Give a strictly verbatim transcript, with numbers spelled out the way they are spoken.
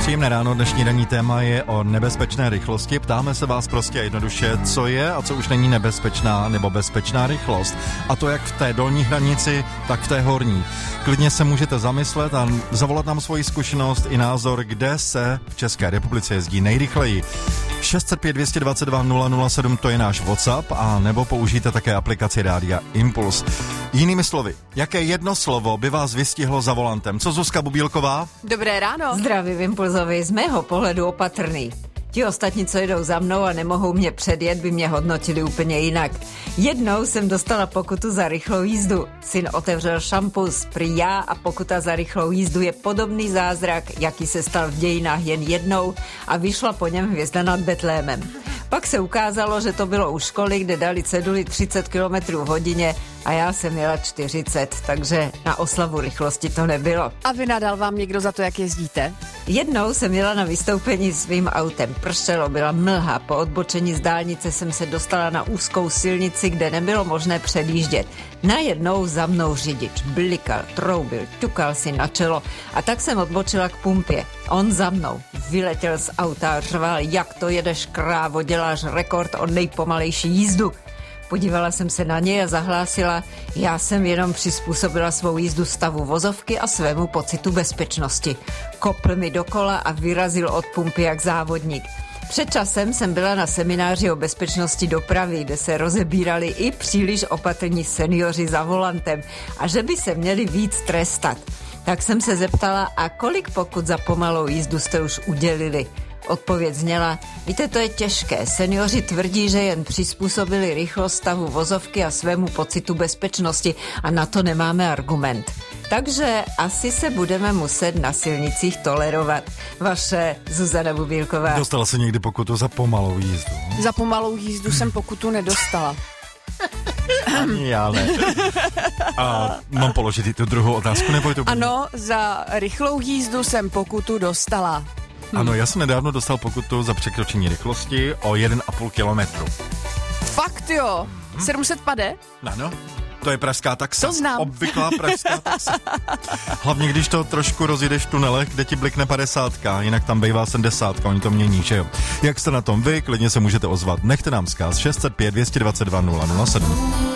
Příjemné ráno, dnešní ranní téma je o nebezpečné rychlosti. Ptáme se vás prostě jednoduše, co je a co už není nebezpečná nebo bezpečná rychlost. A to jak v té dolní hranici, tak v té horní. Klidně se můžete zamyslet a zavolat nám svoji zkušenost i názor, kde se v České republice jezdí nejrychleji. šest set pět dvě stě dvacet dva nula nula sedm, to je náš WhatsApp, a nebo použijte také aplikaci Rádia Impuls. Jinými slovy, jaké jedno slovo by vás vystihlo za volantem? Co Zuzka Bubílková? Dobré ráno. Zdravím Impulzovi, z mého pohledu opatrný. Ti ostatní, co jedou za mnou a nemohou mě předjet, by mě hodnotili úplně jinak. Jednou jsem dostala pokutu za rychlou jízdu. Syn otevřel šampus, prý já a pokuta za rychlou jízdu je podobný zázrak, jaký se stal v dějinách jen jednou, a vyšla po něm hvězda nad Betlémem. Pak se ukázalo, že to bylo u školy, kde dali ceduly třicet kilometrů v hodině a já jsem jela čtyřicet, takže na oslavu rychlosti to nebylo. A vynadal vám někdo za to, jak jezdíte? Jednou jsem jela na vystoupení svým autem. Pršelo, byla mlha. Po odbočení z dálnice jsem se dostala na úzkou silnici, kde nebylo možné předjíždět. Najednou za mnou řidič blikal, troubil, ťukal si na čelo a tak jsem odbočila k pumpě. On za mnou vyletěl z auta a řval, jak to jedeš, krávo, děláš rekord o nejpomalejší jízdu. Podívala jsem se na něj a zahlásila, já jsem jenom přizpůsobila svou jízdu stavu vozovky a svému pocitu bezpečnosti. Kopl mi do kola a vyrazil od pumpy jak závodník. Před časem jsem byla na semináři o bezpečnosti dopravy, kde se rozebírali i příliš opatrní seniori za volantem a že by se měli víc trestat. Tak jsem se zeptala, a kolik pokut za pomalou jízdu jste už udělili? Odpověď zněla, víte, to je těžké. Seniori tvrdí, že jen přizpůsobili rychlost stavu vozovky a svému pocitu bezpečnosti a na to nemáme argument. Takže asi se budeme muset na silnicích tolerovat. Vaše Zuzana Bubílková. Dostala se někdy pokutu za pomalou jízdu? Za pomalou jízdu jsem pokutu nedostala. Ani já ne. A mám položit i tu druhou otázku, nebo je to... Ano, za rychlou jízdu jsem pokutu dostala. Hm. Ano, já jsem nedávno dostal pokutu za překročení rychlosti o jeden a půl kilometru. Fakt jo? Hm. sedm set pade? Ano, to je pražská taxa. To znám. Obvyklá pražská taxa. Hlavně, když to trošku rozjedeš v tunelech, kde ti blikne padesátka, jinak tam bývá sedmdesátka, oni to mění, že jo. Jak jste na tom vy, klidně se můžete ozvat. Nechte nám vzkaz šest set pět dvě stě dvacet dva nula nula sedm.